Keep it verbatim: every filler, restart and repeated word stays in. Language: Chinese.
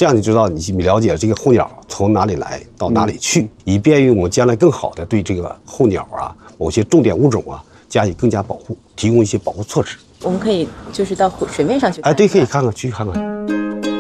这样你知道你你了解这个候鸟从哪里来到哪里去，以便于我们将来更好的对这个候鸟啊某些重点物种啊加以更加保护，提供一些保护措施。 我们可以就是到水面上去看。 哎，对，可以看看，去看看。